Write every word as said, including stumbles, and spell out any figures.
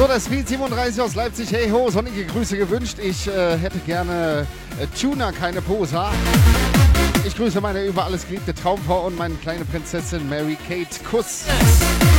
So, der Speed siebenunddreißig aus Leipzig. Hey ho, sonnige Grüße gewünscht. Ich äh, hätte gerne äh, Tuna, keine Posa. Ich grüße meine über alles geliebte Traumfrau und meine kleine Prinzessin Mary Kate. Kuss.